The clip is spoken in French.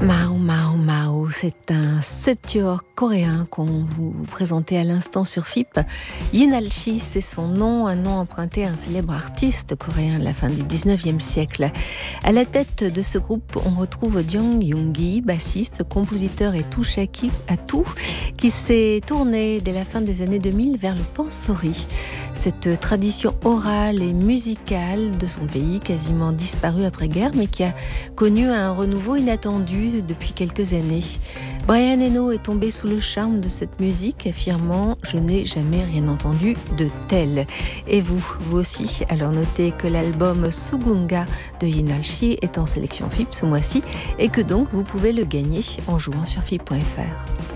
Mao Mao Mao, c'est un septuor coréen qu'on vous présentait à l'instant sur FIP. Yoon Al-chi, c'est son nom, un nom emprunté à un célèbre artiste coréen de la fin du 19e siècle. À la tête de ce groupe, on retrouve Jung Young-gi, bassiste, compositeur et touche à tout, qui s'est tourné dès la fin des années 2000 vers le pansori. Cette tradition orale et musicale de son pays, quasiment disparue après-guerre, mais qui a connu un renouveau inattendu depuis quelques années. Brian Eno est tombé sous le charme de cette musique, affirmant « Je n'ai jamais rien entendu de tel ». Et vous aussi. Alors notez que l'album Sugunga de Yoon Al-chi est en sélection FIP ce mois-ci et que donc vous pouvez le gagner en jouant sur FIP.fr.